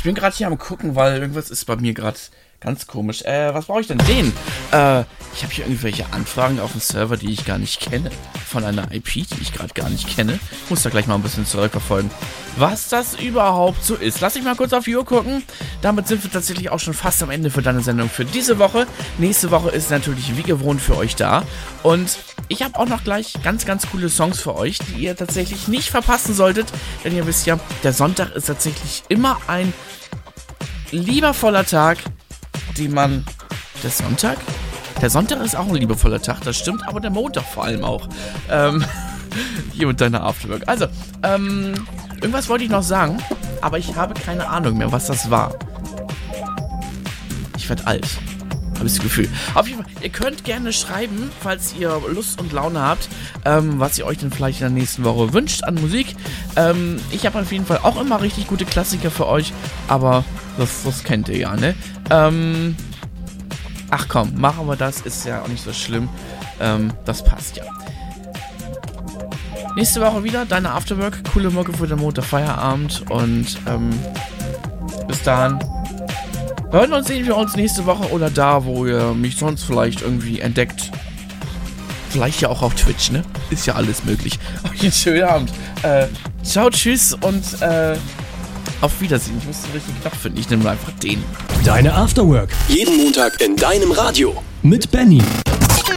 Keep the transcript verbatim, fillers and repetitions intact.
bin gerade hier am gucken, weil irgendwas ist bei mir gerade ganz komisch. Äh, was brauche ich denn? Den? Äh, ich habe hier irgendwelche Anfragen auf dem Server, die ich gar nicht kenne. Von einer I P, die ich gerade gar nicht kenne. Ich muss da gleich mal ein bisschen zurückverfolgen, was das überhaupt so ist. Lass mich mal kurz auf die Uhr gucken. Damit sind wir tatsächlich auch schon fast am Ende für deine Sendung für diese Woche. Nächste Woche ist natürlich wie gewohnt für euch da. Und ich habe auch noch gleich ganz, ganz coole Songs für euch, die ihr tatsächlich nicht verpassen solltet. Denn ihr wisst ja, der Sonntag ist tatsächlich immer ein liebevoller Tag, den man... Der Sonntag? Der Sonntag ist auch ein liebevoller Tag, das stimmt, aber der Montag vor allem auch. Ähm, hier mit deiner Afterwork. Also, ähm, irgendwas wollte ich noch sagen, aber ich habe keine Ahnung mehr, was das war. Ich werde alt. Habe ich das Gefühl. Auf jeden Fall, ihr könnt gerne schreiben, falls ihr Lust und Laune habt, ähm, was ihr euch denn vielleicht in der nächsten Woche wünscht an Musik. Ähm, ich habe auf jeden Fall auch immer richtig gute Klassiker für euch, aber das, das kennt ihr ja, ne? Ähm, ach komm, machen wir das, ist ja auch nicht so schlimm. Ähm, das passt ja. Nächste Woche wieder, deine Afterwork, coole Mucke für den Montag Feierabend und ähm, bis dahin. Hören und sehen wir uns nächste Woche oder da, wo ihr mich sonst vielleicht irgendwie entdeckt. Vielleicht ja auch auf Twitch, ne? Ist ja alles möglich. Euch einen schönen Abend. Äh, ciao, tschüss und äh, auf Wiedersehen. Ich muss den richtigen Knopf finden. Ich nehme einfach den. Deine Afterwork. Jeden Montag in deinem Radio. Mit Benny.